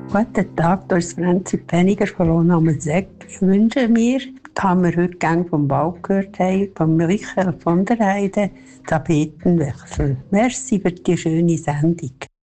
Guten Tag, hier ist Franzi Pfenniger von Lohnamen Seck. Ich wünsche mir, da wir heute Gang vom Bau gehört haben, von Michael von der Heide, Tapetenwechsel. Merci für die schöne Sendung.